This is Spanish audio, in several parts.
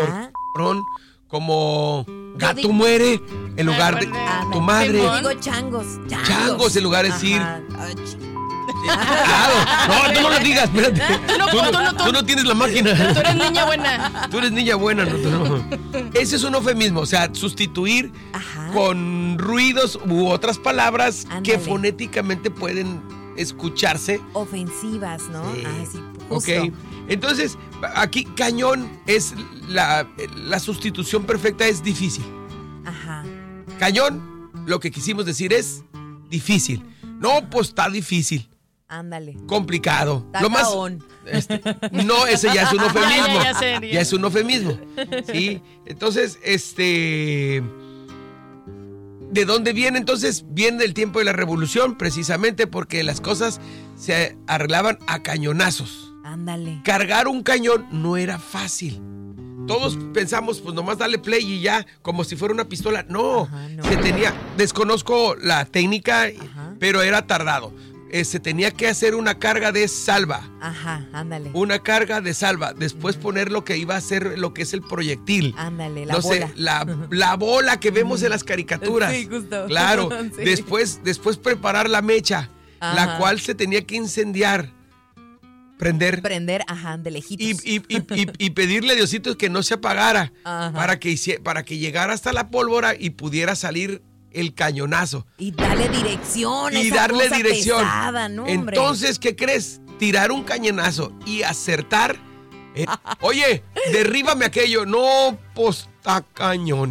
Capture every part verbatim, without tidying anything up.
por cabrón, como gato digo, muere en lugar de ah, tu madre. Yo digo changos, changos. Changos en lugar de decir. Claro. No, tú no lo digas, espérate. No, tú, no, tú, no, tú no tienes la máquina. Tú eres niña buena. Tú eres niña buena, no, tú no. Ese es un eufemismo, o sea, sustituir Ajá. con ruidos u otras palabras Ándale. que fonéticamente pueden escucharse. Ofensivas, ¿no? Sí. Ah, sí, justo. Ok. Entonces, aquí cañón es la, la sustitución perfecta, es difícil. Ajá. Cañón, lo que quisimos decir es difícil. No, pues está difícil. Ándale. Complicado. Lo más, este, no, ese ya es un eufemismo. ya, ya, ya, ya es un eufemismo. Sí. Entonces, este. ¿De dónde viene? Entonces, viene del tiempo de la revolución, precisamente porque las cosas se arreglaban a cañonazos. Ándale. Cargar un cañón no era fácil. Todos pensamos, pues nomás dale play y ya, como si fuera una pistola. No, Ajá, no. se tenía, desconozco la técnica, Ajá. pero era tardado. Eh, se tenía que hacer una carga de salva. Ajá, ándale. Una carga de salva. Después poner lo que iba a ser, lo que es el proyectil. Ándale, la no bola. Sé, la, la bola que vemos en las caricaturas. Sí, justo. Claro. Sí. Después, después preparar la mecha, Ajá. la cual se tenía que incendiar. Prender. Prender, ajá, de lejitos. Y, y, y, y, y pedirle a Diosito que no se apagara para que, para que llegara hasta la pólvora y pudiera salir el cañonazo. Y darle dirección. Y esa darle cosa dirección. Pesada, ¿no, hombre? Entonces, ¿qué crees? Tirar un cañonazo y acertar. Eh, oye, derríbame aquello. No, pues está cañón.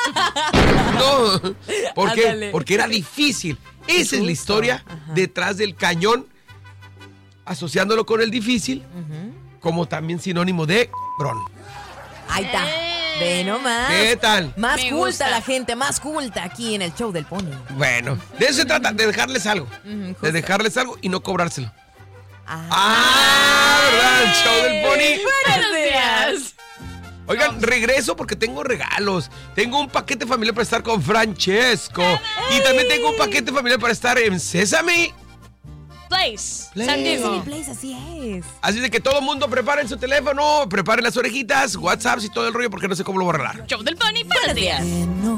No. ¿Por qué? Ándale. Porque era difícil. Esa Justo. es la historia ajá. detrás del cañón. Asociándolo con el difícil, uh-huh. como también sinónimo de bron. Ahí está. ¡Eh! Ve nomás. ¿Qué tal? Más Me culta gusta. la gente, más culta aquí en el show del Pony. Bueno, de eso se trata, de dejarles algo. Uh-huh, de dejarles algo y no cobrárselo. Ah, ah ¿verdad? El show del Pony. Buenos días. Oigan, regreso porque tengo regalos. Tengo un paquete familiar para estar con Francesco. ¡Ey! Y también tengo un paquete familiar para estar en Sésame Place, Place. San Diego. Place, así es. Así de que todo el mundo preparen su teléfono, preparen las orejitas, WhatsApp y todo el rollo porque no sé cómo lo voy a arreglar. Show del Pony, buenos días.